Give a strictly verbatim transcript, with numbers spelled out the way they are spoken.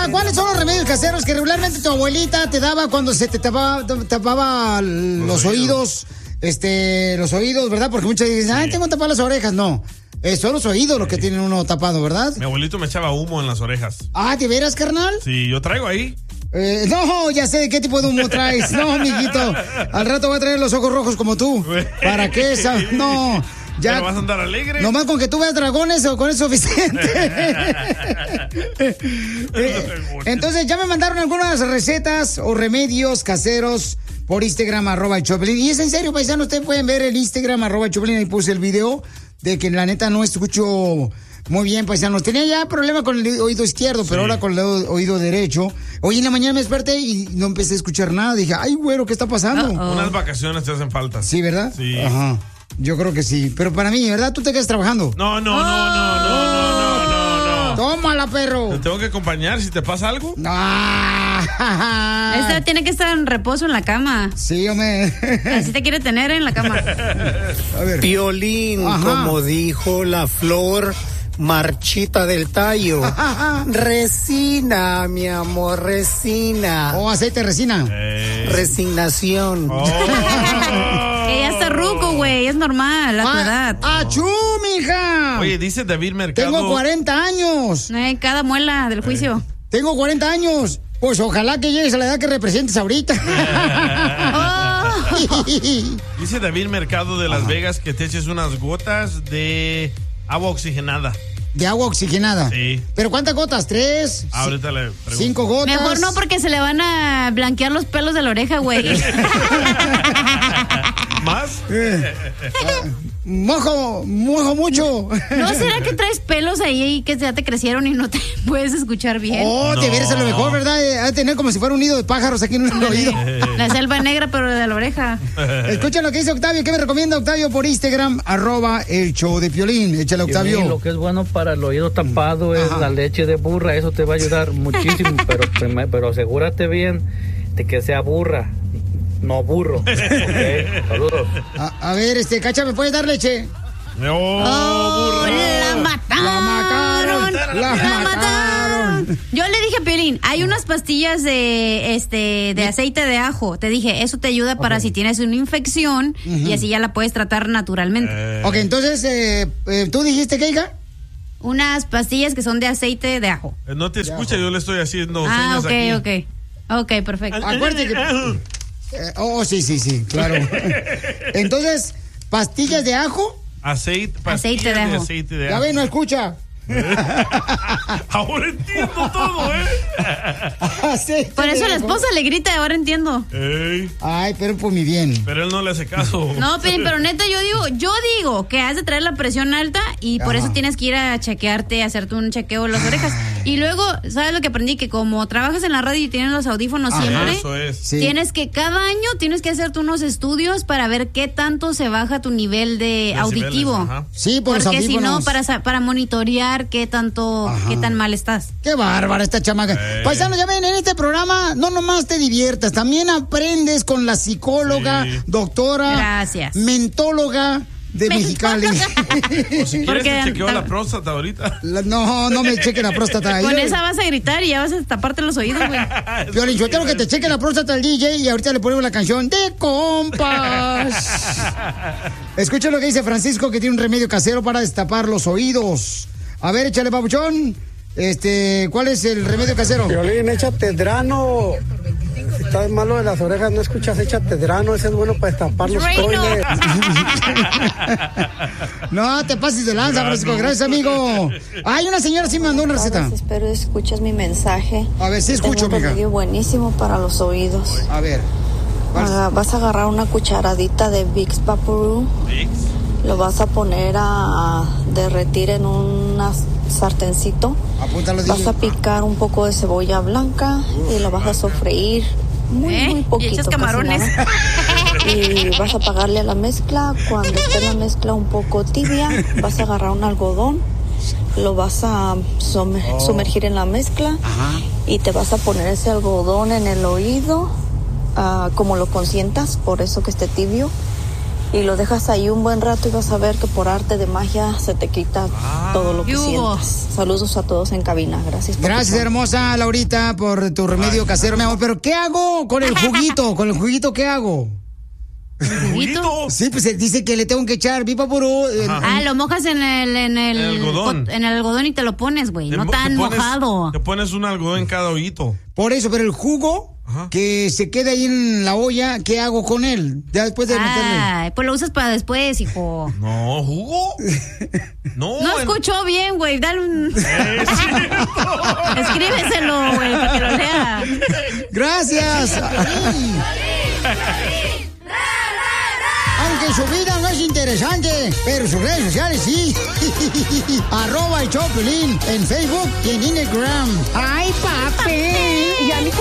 Papuchona, ¿cuáles son los remedios caseros que regularmente tu abuelita te daba cuando se te tapaba, tapaba los, los oídos? oídos? Este, los oídos, ¿verdad? Porque muchas dicen, ay, tengo tapadas las orejas. No, eh, son los oídos sí. los que tienen uno tapado, ¿verdad? Mi abuelito me echaba humo en las orejas. Ah, ¿de veras, carnal? Sí, yo traigo ahí. Eh, no, ya sé qué tipo de humo traes. No, mijito. Al rato voy a traer los ojos rojos como tú. ¿Para qué? No. Ya. ¿Pero vas a andar alegre? Nomás con que tú veas dragones o con eso es suficiente. Entonces ya me mandaron algunas recetas o remedios caseros por Instagram, arroba el Choplin. Y es en serio, paisanos, ustedes pueden ver el Instagram, arroba el Choplin. Ahí puse el video de que la neta no escucho muy bien, paisanos. Tenía ya problema con el oído izquierdo, pero sí. ahora con el oído derecho. Hoy en la mañana me desperté y no empecé a escuchar nada. Dije, ay, güero, ¿qué está pasando? Uh-oh. Unas vacaciones te hacen falta. Sí, ¿verdad? Sí. Ajá. Yo creo que sí. Pero para mí, ¿verdad? ¿Tú te quedas trabajando? No, no, no, no, no, no, no, no. Tómala, perro. ¿Te tengo que acompañar si te pasa algo? No. Esta tiene que estar en reposo en la cama. Sí, hombre. Así te quiere tener en la cama. A ver. Piolín, Ajá. como dijo la flor marchita del tallo. Resina, mi amor, resina. Oh, aceite de resina. Eh. Resignación. Oh. Ella está ruco, güey, es normal, a tu ah, edad. ¡Achú, mija! Oye, dice David Mercado. Tengo cuarenta años. Eh, cada muela del juicio. Eh. Tengo cuarenta años. Pues ojalá que llegues a la edad que representes ahorita. Oh. Dice David Mercado de Las Ajá. Vegas que te eches unas gotas de agua oxigenada. De agua oxigenada. Sí. ¿Pero cuántas gotas? ¿Tres? Ahorita le pregunto. ¿Cinco gotas? Mejor no, porque se le van a blanquear los pelos de la oreja, güey. ¿Más? Eh, uh, mojo, mojo mucho. ¿No será que traes pelos ahí que ya te crecieron y no te puedes escuchar bien? Oh, no. te verás a lo mejor, ¿verdad? Ha de tener como si fuera un nido de pájaros aquí en el oído. La selva negra, pero de la oreja. Escucha lo que dice Octavio. ¿Qué me recomienda Octavio por Instagram? Arroba el show de Piolín. Échale, Octavio. Piolín, lo que es bueno para el oído tapado es Ajá. la leche de burra. Eso te va a ayudar muchísimo. pero, pero asegúrate bien de que sea burra. No burro. Okay, saludos. A, a ver, este, Cacha, ¿me puedes dar leche? No, oh, la mataron. La mataron. La, la mataron. mataron. Yo le dije a Piolín, hay unas pastillas de este de aceite de ajo. Te dije, eso te ayuda para okay. si tienes una infección uh-huh. y así ya la puedes tratar naturalmente. Eh. Ok, entonces, eh, eh, ¿tú dijiste qué, hija? Unas pastillas que son de aceite de ajo. No te escucha, yo le estoy haciendo ah, señas okay, aquí. ok, ok. Ok, perfecto. Acuérdate que... Eh, oh, sí, sí, sí, claro. Entonces, ¿pastillas de ajo? Aceite, aceite de ajo. De aceite de ajo. Ya ves, no escucha. Ahora entiendo todo, ¿eh? Aceite Por eso de la ajo. esposa le grita, ahora entiendo. Ey. Ay, pero por mi bien. Pero él no le hace caso. No, pero, pero neta, yo digo, yo digo que has de traer la presión alta y por Ajá. eso tienes que ir a chequearte, hacerte un chequeo de las orejas. Y luego, ¿sabes lo que aprendí? Que como trabajas en la radio y tienes los audífonos Ajá. siempre, eso es. Sí. Tienes que cada año tienes que hacerte unos estudios para ver qué tanto se baja tu nivel de Decibeles, auditivo. Ajá. Sí, por Porque los si no, audífonos. para, para monitorear qué tanto, Ajá. qué tan mal estás. Qué bárbara esta chamaca. Eh. Paisano, ya ven, en este programa no nomás te diviertas, también aprendes con la psicóloga, sí. doctora, Gracias. mentóloga de Mexicali. O si quieres Porque te chequeo ta- la próstata ahorita. La- no, no me cheque la próstata. Con Yo- esa vas a gritar y ya vas a taparte los oídos, güey. Piolín, yo tengo que te cheque la próstata al D J y ahorita le ponemos la canción de compas. Escucha lo que dice Francisco, que tiene un remedio casero para destapar los oídos. A ver, échale, papuchón. Este, ¿cuál es el remedio casero? Piolín, échate drano. Si estás malo de las orejas, no escuchas, échate drano. Ese es bueno para destapar los toilets. No te pases de lanza, Francisco. Gracias, amigo. Ay, una señora sí me mandó una receta. Espero escuches mi mensaje. A ver, sí escucho, Tengo un mija. remedio buenísimo para los oídos. A ver. Ah, vas a agarrar una cucharadita de Vicks Vaporub. Vicks. Lo vas a poner a derretir en un sartencito. Apúntalo, Vas dile. a picar un poco de cebolla blanca y lo vas a sofreír muy, ¿Eh? muy Y poquito. echas casi camarones. nada. Y vas a apagarle a la mezcla. Cuando esté la mezcla un poco tibia, vas a agarrar un algodón, lo vas a sumer- Oh. sumergir en la mezcla. Ajá. Y te vas a poner ese algodón en el oído, ah, como lo consientas, por eso que esté tibio. y lo dejas ahí un buen rato y vas a ver que por arte de magia se te quita ah, todo lo que sientes. Saludos a todos en cabina, gracias. Por gracias, hermosa Laurita, por tu remedio Ay, casero, mi amor. Pero ¿qué hago con el juguito? ¿Con el juguito qué hago? ¿El juguito? Sí, pues dice que le tengo que echar pipa purú. Ah, lo mojas en el, en el, el algodón. En el algodón y te lo pones, güey. No tan pones, mojado. Te pones un algodón en cada hoyito. Por eso, pero el jugo Ajá. que se queda ahí en la olla, ¿qué hago con él? Ya después de ah, meterle. Pues lo usas para después, hijo. No, ¿jugo? No. No en... escuchó bien, güey. Dale un... Escríbeselo, güey, para que lo lea. Gracias. Aunque su vida no es interesante, pero sus redes sociales sí. Arroba el Choplin en Facebook y en Instagram. ¡Ay, papi!